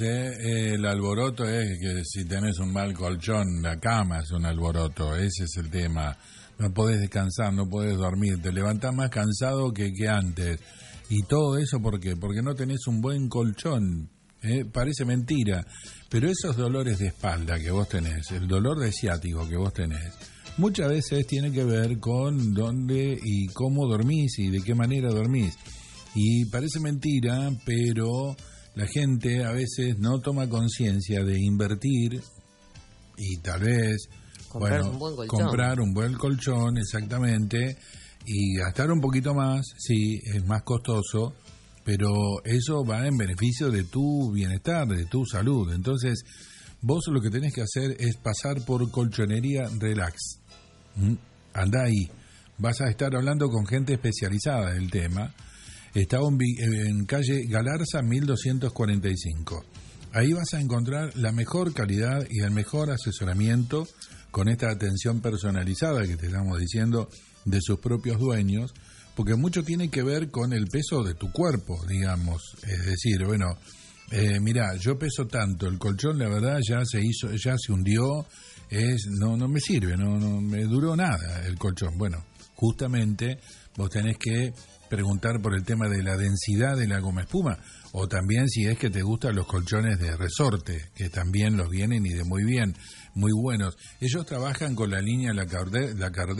El alboroto es que si tenés un mal colchón, la cama es un alboroto, ese es el tema. No podés descansar, no podés dormir, te levantás más cansado que antes. Y todo eso, ¿por qué? Porque no tenés un buen colchón. Parece mentira, pero esos dolores de espalda que vos tenés, el dolor de ciático que vos tenés, muchas veces tiene que ver con dónde y cómo dormís y de qué manera dormís. Y parece mentira, pero la gente a veces no toma conciencia de invertir y tal vez comprar un buen colchón, exactamente, y gastar un poquito más. Sí, es más costoso, pero eso va en beneficio de tu bienestar, de tu salud. Entonces, vos lo que tenés que hacer es pasar por Colchonería Relax. Andá ahí, vas a estar hablando con gente especializada del tema. Está en calle Galarza 1245. Ahí vas a encontrar la mejor calidad y el mejor asesoramiento con esta atención personalizada que te estamos diciendo de sus propios dueños, porque mucho tiene que ver con el peso de tu cuerpo, digamos. Es decir, bueno, mira, yo peso tanto, el colchón la verdad ya se hundió, no me sirve, no me duró nada el colchón. Bueno, justamente vos tenés que preguntar por el tema de la densidad de la goma espuma, o también si es que te gustan los colchones de resorte, que también los vienen y de muy bien, muy buenos. Ellos trabajan con la línea La Cardeus.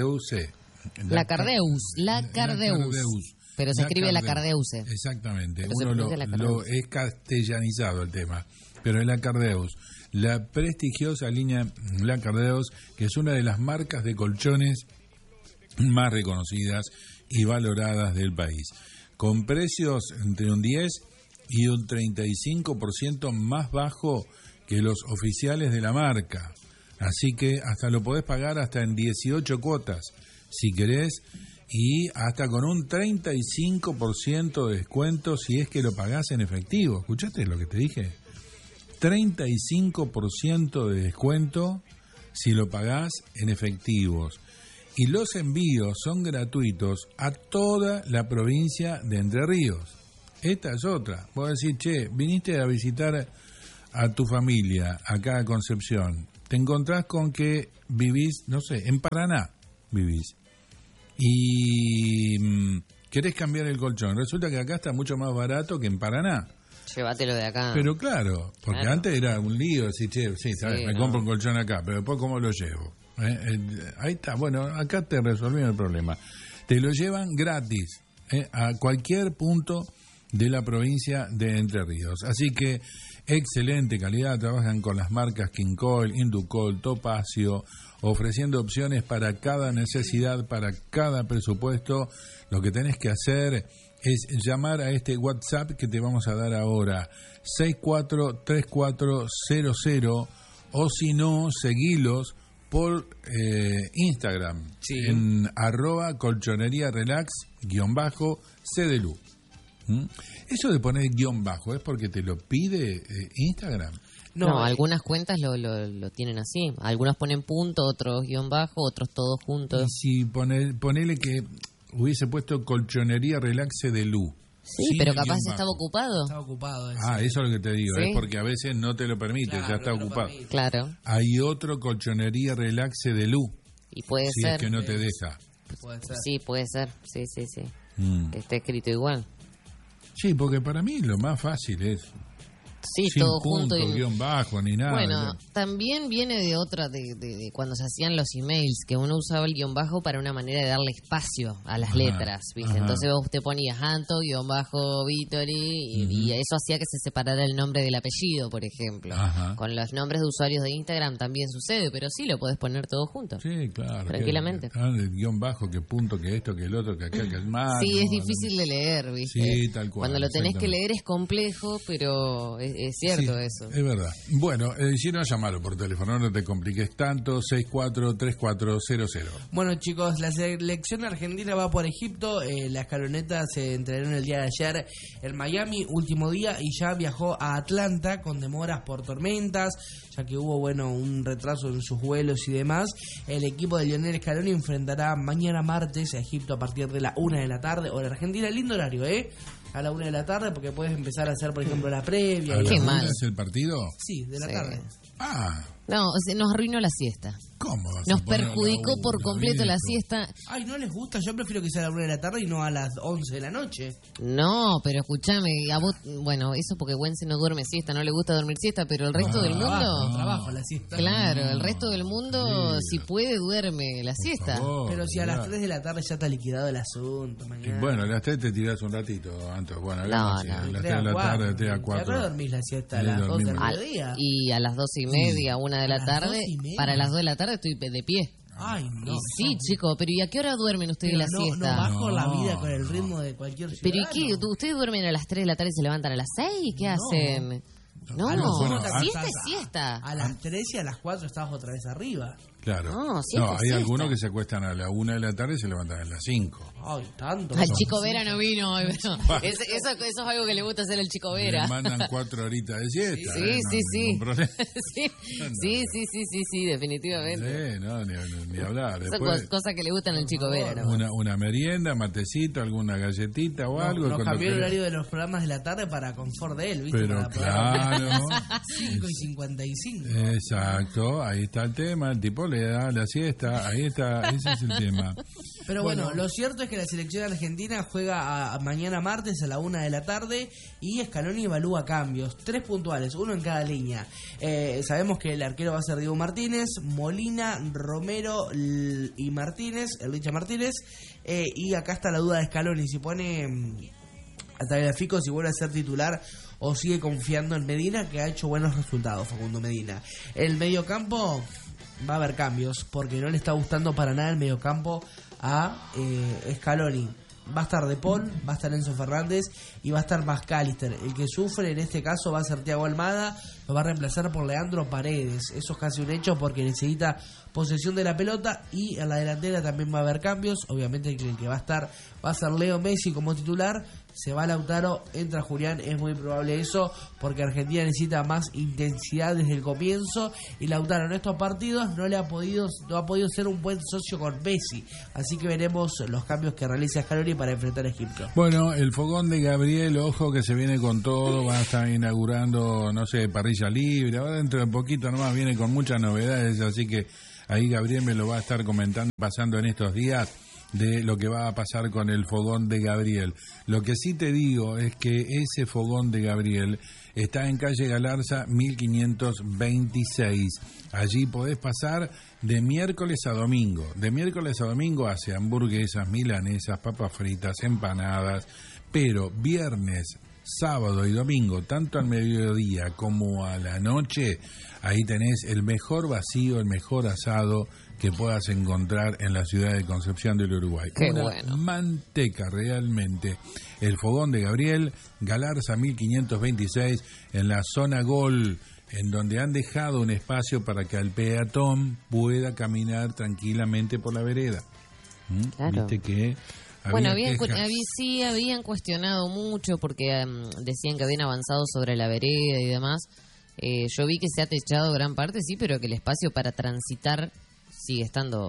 La Cardeus. Pero se escribe La Cardeus. Exactamente. Uno lo es castellanizado el tema, pero es La Cardeus. La prestigiosa línea La Cardeus, que es una de las marcas de colchones más reconocidas y valoradas del país, con precios entre un 10 y un 35% más bajo que los oficiales de la marca. Así que hasta lo podés pagar hasta en 18 cuotas, si querés, y hasta con un 35% de descuento si es que lo pagás en efectivo. ¿Escuchaste lo que te dije? 35% de descuento si lo pagás en efectivos. Y los envíos son gratuitos a toda la provincia de Entre Ríos. Esta es otra. Vos decís, che, viniste a visitar a tu familia acá a Concepción. Te encontrás con que vivís, no sé, en Paraná vivís. Y querés cambiar el colchón. Resulta que acá está mucho más barato que en Paraná. Llévatelo de acá. Pero claro, porque antes era un lío decir, che, sí, ¿sabes? Me compro un colchón acá, pero después ¿cómo lo llevo? Ahí está, bueno, acá te resolvieron el problema. Te lo llevan gratis a cualquier punto de la provincia de Entre Ríos. Así que excelente calidad, trabajan con las marcas King-Coil, Inducol, Topacio, ofreciendo opciones para cada necesidad, para cada presupuesto. Lo que tenés que hacer es llamar a este WhatsApp que te vamos a dar ahora, 643400, o si no, seguilos por Instagram, en @colchonería-relax_CDLU. Eso de poner guión bajo, ¿es porque te lo pide Instagram? No, algunas cuentas lo tienen así. Algunos ponen punto, otros guión bajo, otros todos juntos. Y si ponele que hubiese puesto Colchonería Relax CDLU. Sí, pero capaz estaba ocupado. Estaba ocupado. Eso es lo que te digo, es porque a veces no te lo permite, ya está ocupado. Claro. Hay otro Colchonería Relax CDLU. Y puede ser. Si es que no te deja. Puede ser. Sí, puede ser. Sí. Que esté escrito igual. Sí, porque para mí lo más fácil es Sí, sin todo punto, junto. guión bajo, ni nada. Bueno, también viene de otra, de cuando se hacían los emails, que uno usaba el guión bajo para una manera de darle espacio a las letras, ¿viste? Entonces vos te ponías Anto, guión bajo, Vittori, y eso hacía que se separara el nombre del apellido, por ejemplo. Con los nombres de usuarios de Instagram también sucede, pero sí lo podés poner todo junto. Sí, claro. Tranquilamente. El guión bajo, que punto, que esto, que el otro, que acá, que el más. Sí, es difícil de leer, ¿viste? Sí, tal cual. Cuando lo tenés que leer es complejo, pero es cierto eso. Es verdad. Bueno, si no, llamalo por teléfono, no te compliques tanto, 643400. Bueno, chicos, la selección argentina va por Egipto. La escaloneta se entrenó el día de ayer en Miami, último día, y ya viajó a Atlanta con demoras por tormentas, ya que hubo, un retraso en sus vuelos y demás. El equipo de Lionel Scaloni enfrentará mañana martes a Egipto a partir de la 1 de la tarde, hora argentina. Lindo horario, a la 1 de la tarde, porque puedes empezar a hacer, por ejemplo, la previa. ¿A Qué la mal. 1 es el partido? Sí, de la Sí. tarde. Ah, No, nos arruinó la siesta. ¿cómo vas a Nos poner a la perjudicó por 1, completo la viejo? siesta. Ay, ¿no les gusta? Yo prefiero que sea a la 1 de la tarde y no a las 11 de la noche. No, pero escúchame, a vos, bueno, eso porque Wences no duerme siesta, no le gusta dormir siesta, pero el resto del mundo, Trabajo, la siesta. claro, el resto del mundo, si puede, duerme la siesta. favor. Pero si a las Mirá. 3 de la tarde ya está liquidado el asunto, Y mañana. bueno, a las 3 te tirás un ratito, Anto. Bueno, No, así, no. a las 3 3 de la a 4. tarde, 3 a ¿Ya 4. dormís la siesta a Sí, las 2 del dormimos. mediodía? Y a las 12:30, 1 de la ¿A las tarde, 12:30? para las 2 de la tarde estoy de pie. Ay, no. Y sí, chico, pero ¿y a qué hora duermen ustedes Pero la no siesta? vas con la vida, No, con el no. ritmo de cualquier ¿Pero y ciudadano. qué? ¿Ustedes duermen a las 3 de la tarde y se levantan a las 6? ¿Qué hacen? No, A lo sumo te siesta acostás es siesta. A las 3 y a las 4 estabas otra vez arriba. Claro. No, siesta, hay siesta. algunos que se acuestan a la 1 de la tarde y se levantan a las 5. Ay, tanto. Al Chico Vera no vino hoy, pero eso es algo que le gusta hacer al Chico Vera. Le mandan 4 horitas de siesta. Sí, No, sí, sí. ningún problema. Sí, definitivamente. No, ni hablar. Son Después, cosas que le gustan al Chico Vera, ¿no? una merienda, matecito, alguna galletita o algo. Nos con lo cambió el que- horario de los programas de la tarde para confort de él, ¿viste? Pero Para poder- claro. 5 y 55. Exacto, ahí está el tema. El tipo le da la siesta. Ahí está, ese es el tema. Pero bueno, lo cierto es que la selección argentina juega mañana martes a la 1 de la tarde y Scaloni evalúa cambios. 3 puntuales, uno en cada línea. Sabemos que el arquero va a ser Diego Martínez, Molina, Romero y Martínez, el Richa Martínez. Y acá está la duda de Scaloni, si pone a Tagliafico, si vuelve a ser titular o sigue confiando en Medina, que ha hecho buenos resultados, Facundo Medina. El mediocampo va a haber cambios, porque no le está gustando para nada el mediocampo a Scaloni. Va a estar De Paul, va a estar Enzo Fernández y va a estar McAllister. El que sufre en este caso va a ser Thiago Almada, lo va a reemplazar por Leandro Paredes. Eso es casi un hecho porque necesita posesión de la pelota, y en la delantera también va a haber cambios. Obviamente el que va a estar va a ser Leo Messi como titular. Se va Lautaro, entra Julián, es muy probable eso, porque Argentina necesita más intensidad desde el comienzo, y Lautaro en estos partidos no ha podido ser un buen socio con Messi. Así que veremos los cambios que realiza Scaloni para enfrentar a Egipto. Bueno, el fogón de Gabriel, ojo que se viene con todo, va a estar inaugurando, no sé, parrilla libre, ahora dentro de poquito nomás viene con muchas novedades, así que ahí Gabriel me lo va a estar comentando, pasando en estos días, de lo que va a pasar con el fogón de Gabriel. Lo que sí te digo es que ese fogón de Gabriel está en calle Galarza 1526. Allí podés pasar de miércoles a domingo. De miércoles a domingo hace hamburguesas, milanesas, papas fritas, empanadas, pero viernes, sábado y domingo, tanto al mediodía como a la noche, ahí tenés el mejor vacío, el mejor asado que puedas encontrar en la ciudad de Concepción del Uruguay. Qué Una bueno. manteca realmente. El fogón de Gabriel, Galarza 1526, en la zona Gol, en donde han dejado un espacio para que el peatón pueda caminar tranquilamente por la vereda. Claro. Viste que Bueno, había quejas. sí habían cuestionado mucho porque decían que habían avanzado sobre la vereda y demás. Yo vi que se ha techado gran parte, sí, pero que el espacio para transitar sigue estando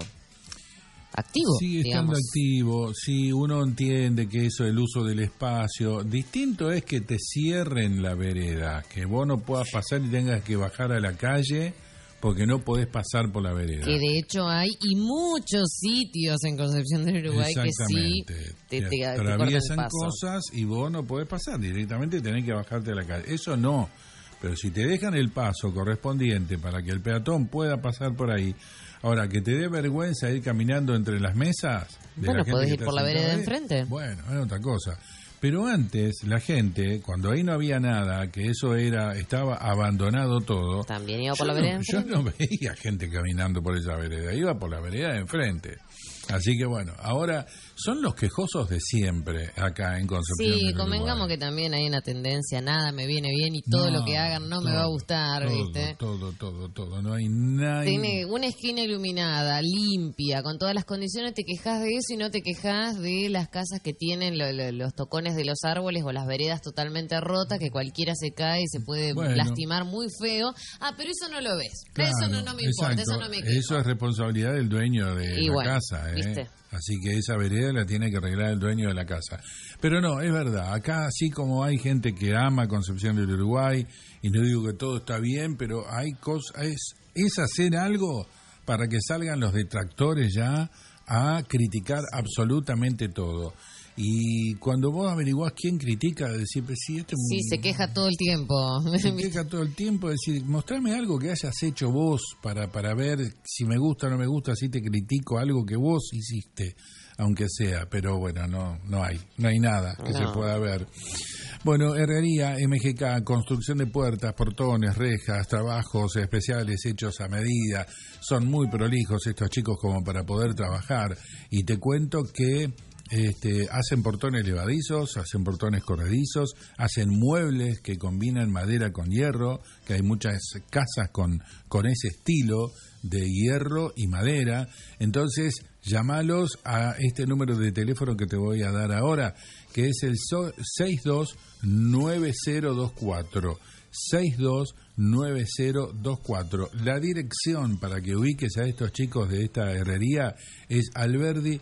activo. Sigue estando digamos. activo, sí, uno entiende que eso, el uso del espacio. Distinto es que te cierren la vereda, que vos no puedas pasar y tengas que bajar a la calle porque no podés pasar por la vereda. Que de hecho hay y muchos sitios en Concepción del Uruguay que sí Exactamente. te cortan el atraviesan paso. cosas y vos no podés pasar, directamente tenés que bajarte a la calle. Eso no, pero si te dejan el paso correspondiente para que el peatón pueda pasar por ahí, ahora que te dé vergüenza ir caminando entre las mesas de Bueno, la gente podés que ir está por la sentada vereda ahí, enfrente. bueno, es otra cosa. Pero antes, la gente, cuando ahí no había nada, que eso estaba abandonado todo, También iba por yo la vereda no, yo enfrente. no veía gente caminando por esa vereda, iba por la vereda de enfrente. Así que bueno, ahora son los quejosos de siempre acá en Concepción. Sí, del convengamos Uruguay. que también hay una tendencia, nada me viene bien y todo lo que hagan no me va a gustar, todo, ¿viste? Todo, no hay nada. Tiene una esquina iluminada, limpia, con todas las condiciones, te quejas de eso y no te quejas de las casas que tienen los tocones de los árboles o las veredas totalmente rotas, que cualquiera se cae y se puede Bueno. lastimar muy feo. Ah, pero eso no lo ves. Claro, Eso no me importa, exacto. eso no me quejo. Eso es responsabilidad del dueño de Y la bueno, casa. ¿Viste? Así que esa vereda la tiene que arreglar el dueño de la casa. Pero no, es verdad, acá así como hay gente que ama Concepción del Uruguay, y no digo que todo está bien, pero hay cosas, es hacer algo para que salgan los detractores ya a criticar absolutamente todo. Y cuando vos averiguás quién critica, decir, pues sí, se queja todo el tiempo. Se queja todo el tiempo, decir, mostrame algo que hayas hecho vos para ver si me gusta o no me gusta, si te critico algo que vos hiciste, aunque sea. Pero bueno, no hay nada que se pueda ver. Bueno, herrería, MGK, construcción de puertas, portones, rejas, trabajos especiales hechos a medida. Son muy prolijos estos chicos como para poder trabajar. Y te cuento que hacen portones levadizos, hacen portones corredizos, hacen muebles que combinan madera con hierro, que hay muchas casas con ese estilo de hierro y madera. Entonces, llamalos a este número de teléfono que te voy a dar ahora, que es el 629024. 629024. La dirección para que ubiques a estos chicos de esta herrería es Alberdi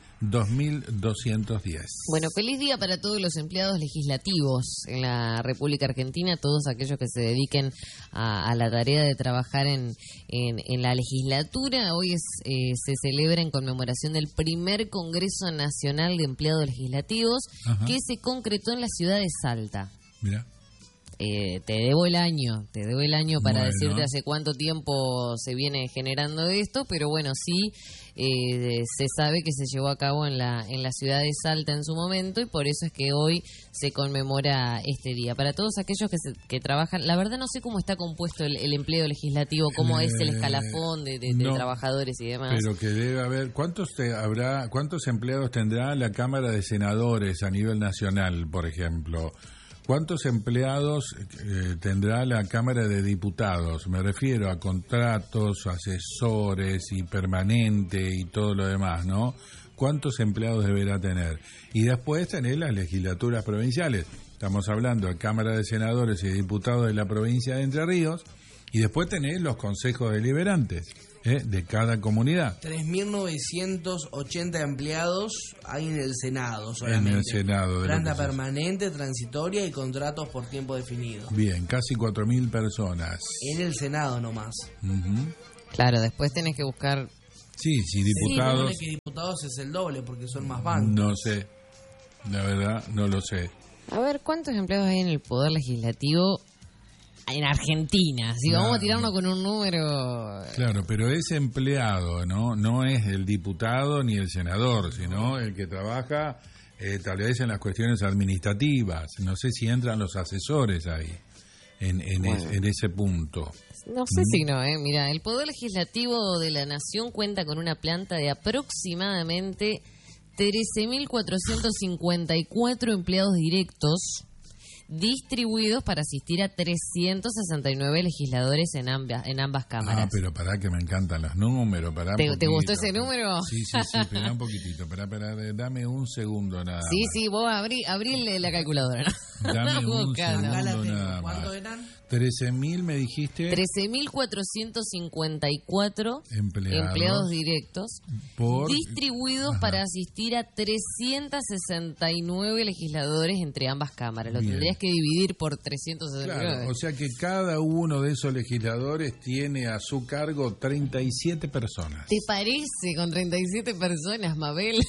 2210. Bueno, feliz día para todos los empleados legislativos en la República Argentina, todos aquellos que se dediquen a la tarea de trabajar en la legislatura. Hoy se celebra en conmemoración del primer Congreso Nacional de Empleados Legislativos. Ajá. Que se concretó en la ciudad de Salta. Mira. Te debo el año para decirte hace cuánto tiempo se viene generando esto, pero bueno, sí se sabe que se llevó a cabo en la ciudad de Salta en su momento, y por eso es que hoy se conmemora este día. Para todos aquellos que trabajan, la verdad no sé cómo está compuesto el empleo legislativo, cómo es el escalafón de trabajadores y demás. Pero que debe haber, ¿cuántos empleados tendrá la Cámara de Senadores a nivel nacional, por ejemplo? ¿Cuántos empleados tendrá la Cámara de Diputados? Me refiero a contratos, asesores y permanente y todo lo demás, ¿no? ¿Cuántos empleados deberá tener? Y después tener las legislaturas provinciales. Estamos hablando de Cámara de Senadores y Diputados de la provincia de Entre Ríos, y después tener los consejos deliberantes de cada comunidad. 3.980 empleados hay en el Senado solamente. En el Senado. Planta permanente, transitoria y contratos por tiempo definido. Bien, casi 4.000 personas. En el Senado nomás. Uh-huh. Claro, después tenés que buscar... Sí, diputados... Sí, que diputados es el doble porque son más bancos. No sé, la verdad no lo sé. A ver, ¿cuántos empleados hay en el Poder Legislativo en Argentina? Si vamos a tirarnos con un número... Claro, pero es empleado, no es el diputado ni el senador, sino el que trabaja tal vez en las cuestiones administrativas. No sé si entran los asesores ahí, en ese punto. No sé si no, Mira, el Poder Legislativo de la Nación cuenta con una planta de aproximadamente 13.454 empleados directos, distribuidos para asistir a 369 legisladores en ambas cámaras. Pero pará, que me encantan los números. ¿Te gustó ese número? Sí, espera un poquitito. Dame un segundo nada más. Sí, vos abrí la calculadora, ¿no? Dame un segundo nada más. ¿Cuánto eran? 13.000 me dijiste. 13.454 empleados directos distribuidos para asistir a 369 legisladores entre ambas cámaras. Lo tendrías que dividir por 369. Claro, o sea que cada uno de esos legisladores tiene a su cargo 37 personas. ¿Te parece con 37 personas, Mabel?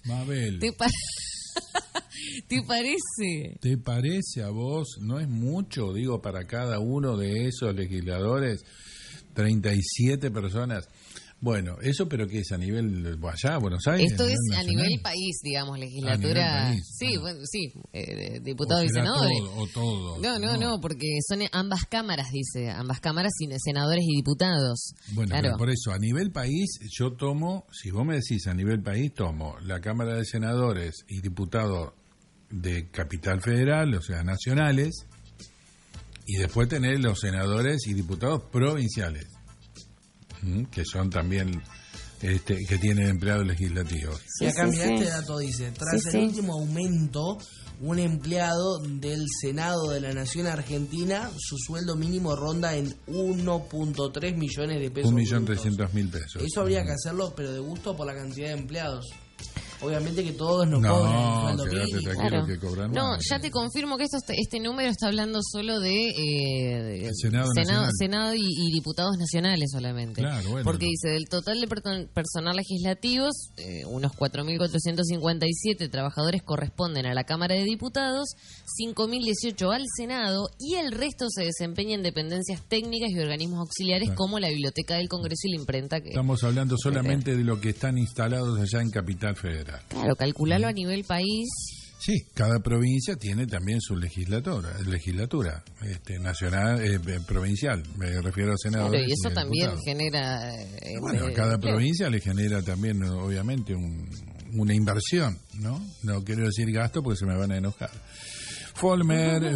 ¿Te parece? ¿Te parece a vos? ¿No es mucho, digo, para cada uno de esos legisladores? 37 personas. Bueno, eso, pero ¿qué es a nivel allá, Buenos Aires? Esto es a nivel país, digamos, legislatura. País, diputados y senadores. Todo. No, porque son ambas cámaras, dice, ambas cámaras, senadores y diputados. Bueno, claro. Pero por eso, a nivel país, yo tomo, si vos me decís a nivel país, tomo la Cámara de Senadores y Diputados de Capital Federal, o sea, nacionales, y después tener los senadores y diputados provinciales, que son también que tienen empleados legislativos. Y acá mirá este dato, dice, tras el último aumento un empleado del Senado de la Nación Argentina, su sueldo mínimo ronda en 1.3 millones de pesos. 1.300.000 pesos. Eso habría que hacerlo, pero de gusto por la cantidad de empleados. Obviamente que todos no cobran el sueldo mínimo. Claro. Que cobran No, más. ya te confirmo que este número está hablando solo de Senado y diputados nacionales solamente. Claro, bueno. Porque dice, del total de personal legislativos, unos 4.457 trabajadores corresponden a la Cámara de Diputados, 5.018 al Senado y el resto se desempeña en dependencias técnicas y organismos auxiliares como la Biblioteca del Congreso y la imprenta. Estamos hablando solamente de lo que están instalados allá en Capital Federal. Claro, calculalo a nivel país. Sí, cada provincia tiene también su legislatura nacional, provincial, me refiero a senadores. Claro, y eso también diputados. genera... Bueno, a cada provincia le genera también, obviamente, una inversión, ¿no? No quiero decir gasto porque se me van a enojar. Folmer,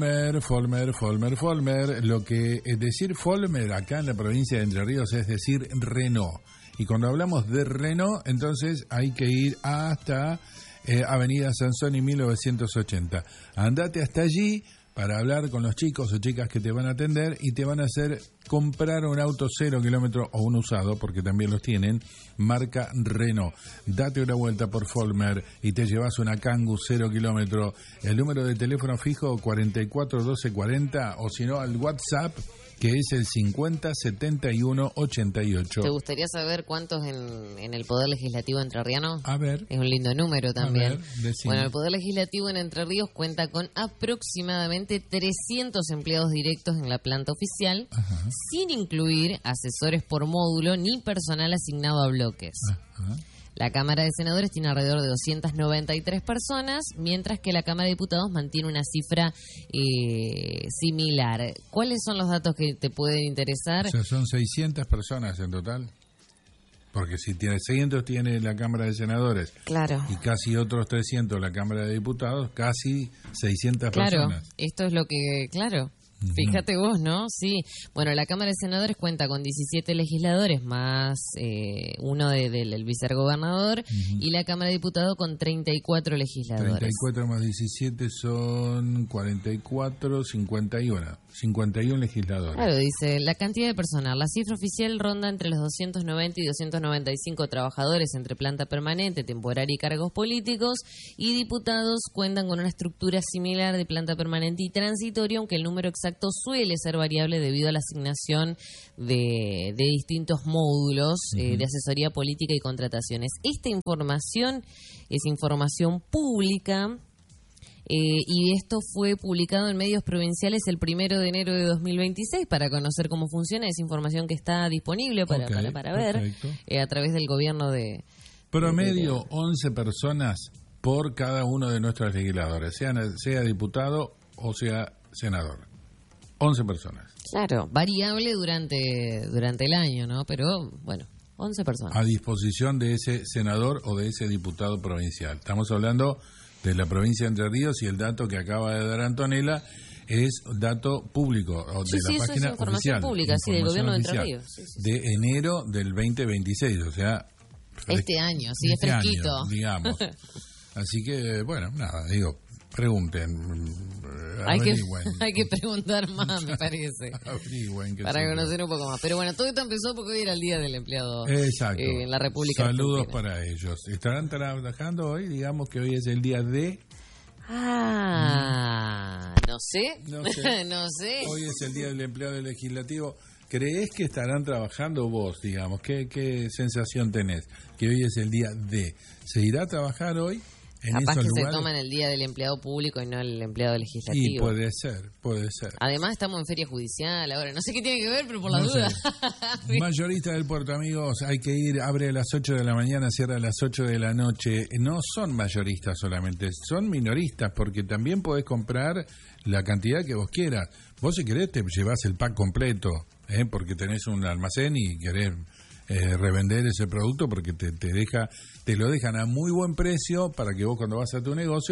lo que es decir Folmer acá en la provincia de Entre Ríos es decir Renault. Y cuando hablamos de Renault, entonces hay que ir hasta Avenida Sansón y 1980. Andate hasta allí para hablar con los chicos o chicas que te van a atender y te van a hacer comprar un auto 0 kilómetros o un usado, porque también los tienen, marca Renault. Date una vuelta por Folmer y te llevas una Kangoo 0 kilómetros. El número de teléfono fijo 44 12 40 o si no al WhatsApp, que es el 50 71 88. ¿Te gustaría saber cuántos en el Poder Legislativo entrerriano? A ver. Es un lindo número también. A ver, decime. Bueno, el Poder Legislativo en Entre Ríos cuenta con aproximadamente 300 empleados directos en la planta oficial, Ajá. sin incluir asesores por módulo ni personal asignado a bloques. Ajá. La Cámara de Senadores tiene alrededor de 293 personas, mientras que la Cámara de Diputados mantiene una cifra similar. ¿Cuáles son los datos que te pueden interesar? O sea, son 600 personas en total. Porque si tiene 600 tiene la Cámara de Senadores. Claro. Y casi otros 300 la Cámara de Diputados, casi 600 Claro, personas. esto es lo que, claro, fíjate vos, ¿no? Sí. Bueno, la Cámara de Senadores cuenta con 17 legisladores más uno del vicegobernador y la Cámara de Diputados con 34 legisladores. 34 más 17 son 44, 51. 51 legisladores. Claro, dice, la cantidad de personal. La cifra oficial ronda entre los 290 y 295 trabajadores entre planta permanente, temporaria y cargos políticos, y diputados cuentan con una estructura similar de planta permanente y transitoria, aunque el número exacto suele ser variable debido a la asignación de distintos módulos de asesoría política y contrataciones. Esta información es información pública. Y esto fue publicado en medios provinciales el 1 de enero de 2026 para conocer cómo funciona esa información que está disponible para ver a través del gobierno de... Promedio 11 personas por cada uno de nuestros legisladores, sea diputado o sea senador. 11 personas. Claro, variable durante el año, ¿no? Pero bueno, 11 personas. A disposición de ese senador o de ese diputado provincial. Estamos hablando de la provincia de Entre Ríos y el dato que acaba de dar Antonella es dato público o de la página es información oficial, pública, sí, del gobierno de Entre Ríos. De enero del 2026, o sea... Este año, sí, es fresquito. Año, digamos. Así que, bueno, nada, digo, pregunten, hay averigüen. que preguntar más, me parece. Averigüen. Para conocer un poco más. Pero bueno, todo esto empezó porque hoy era el Día del Empleado. Exacto. En la República Saludos Argentina. para ellos. ¿Estarán trabajando hoy? Digamos que hoy es el día de... No sé. No sé. Hoy es el Día del Empleado Legislativo. ¿Creés que estarán trabajando vos, digamos? ¿Qué sensación tenés? Que hoy es el día de... ¿Se irá a trabajar hoy en Capaz esos que lugares? se toman el Día del Empleado Público y no el empleado legislativo. Y puede ser. Además estamos en feria judicial ahora. No sé qué tiene que ver, pero por la No duda. sé. Mayorista del Puerto, amigos, hay que ir, abre a las 8 de la mañana, cierra a las 8 de la noche. No son mayoristas solamente, son minoristas, porque también podés comprar la cantidad que vos quieras. Vos si querés te llevás el pack completo, porque tenés un almacén y querés revender ese producto porque te lo dejan a muy buen precio para que vos cuando vas a tu negocio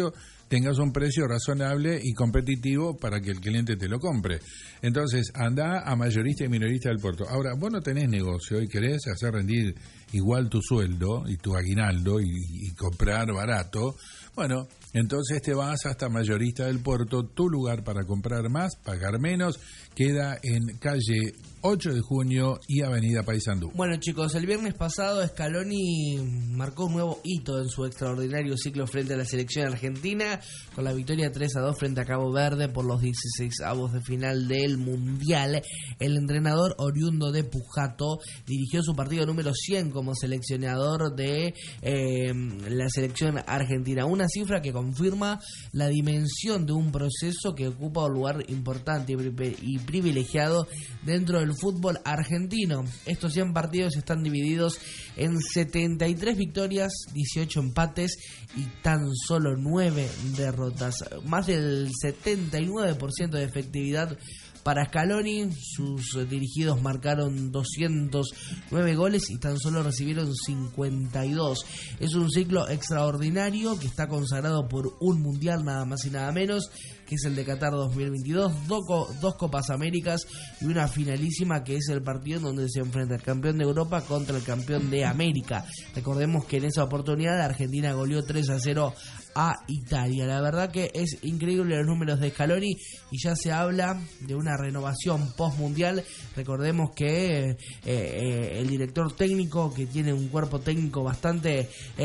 tengas un precio razonable y competitivo para que el cliente te lo compre. Entonces, anda a mayorista y minorista del puerto. Ahora, vos no tenés negocio y querés hacer rendir igual tu sueldo y tu aguinaldo y comprar barato. Bueno, entonces te vas hasta mayorista del puerto, tu lugar para comprar más, pagar menos, queda en calle 8 de junio y avenida Paysandú. Bueno, chicos, el viernes pasado Scaloni marcó un nuevo hito en su extraordinario ciclo frente a la selección argentina con la victoria 3-2 frente a Cabo Verde por los 16avos de final del Mundial. El entrenador oriundo de Pujato dirigió su partido número 100 como seleccionador de la selección argentina, una cifra que confirma la dimensión de un proceso que ocupa un lugar importante y privilegiado dentro del fútbol argentino. Estos 100 partidos están divididos en 73 victorias, 18 empates y tan solo 9 derrotas. Más del 79% de efectividad para Scaloni. Sus dirigidos marcaron 209 goles y tan solo recibieron 52. Es un ciclo extraordinario que está consagrado por un mundial nada más y nada menos, que es el de Qatar 2022, dos Copas Américas y una finalísima que es el partido en donde se enfrenta el campeón de Europa contra el campeón de América. Recordemos que en esa oportunidad Argentina goleó 3-0 a Italia. La verdad que es increíble los números de Scaloni y ya se habla de una renovación post-mundial. Recordemos que el director técnico, que tiene un cuerpo técnico bastante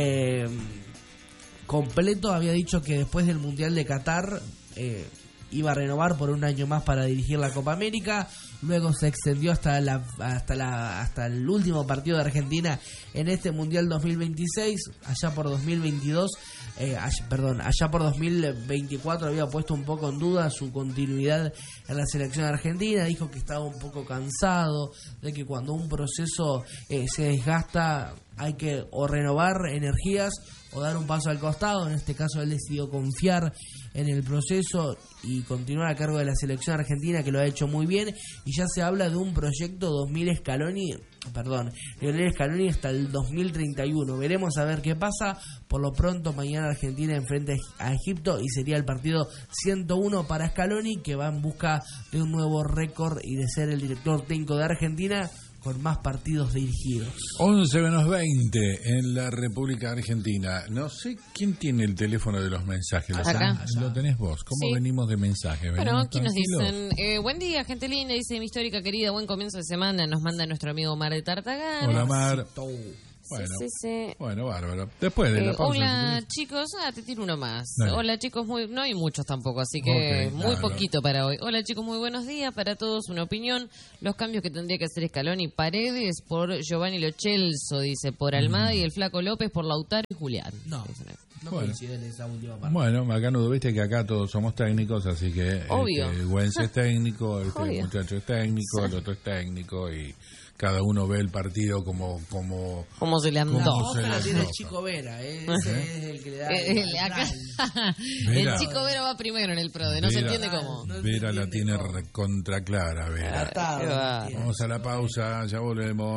completo, había dicho que después del Mundial de Qatar iba a renovar por un año más para dirigir la Copa América. Luego se extendió hasta el último partido de Argentina en este Mundial 2026. Allá por 2022, allá por 2024 había puesto un poco en duda su continuidad en la selección argentina. Dijo que estaba un poco cansado, de que cuando un proceso se desgasta hay que o renovar energías o dar un paso al costado. En este caso él decidió confiar en el proceso y continuar a cargo de la selección argentina, que lo ha hecho muy bien, y ya se habla de un proyecto Lionel Scaloni hasta el 2031. Veremos a ver qué pasa. Por lo pronto mañana Argentina enfrenta a Egipto y sería el partido 101 para Scaloni, que va en busca de un nuevo récord y de ser el director técnico de Argentina con más partidos dirigidos. 11 menos 20 en la República Argentina. No sé quién tiene el teléfono de los mensajes. Acá. Lo tenés vos. ¿Cómo Sí. venimos de mensajes? Bueno, aquí nos dicen, buen día, gente linda, dice mi histórica querida, buen comienzo de semana, nos manda nuestro amigo Mar de Tartagal. Hola, Mar. Bueno, sí. Bueno, bárbaro. Después de la pausa. Hola chicos, te tiro uno más. Dale. Hola chicos, no hay muchos tampoco, así que Ok, muy claro. poquito para hoy. Hola chicos, muy buenos días para todos. Una opinión, los cambios que tendría que hacer Scaloni: Paredes por Giovanni Lo Celso, dice, por Almada y el Flaco López por Lautaro y Julián. No Bueno. coincide en esa última parte. Bueno, acá no viste que acá todos somos técnicos, así que Obvio. Güenz es técnico, Obvio. muchacho es técnico, el otro es técnico y cada uno ve el partido como ¿Cómo se le La andó? voz la tiene el Antoja. Chico Vera, ese es el que le da el Acá, Vera. el chico Vero va primero en el PRODE, no se Vera. entiende cómo. No se Vera la entiende tiene cómo. recontra clara, Vera. Atado, Qué va. tiene. Vamos a la pausa, ya volvemos.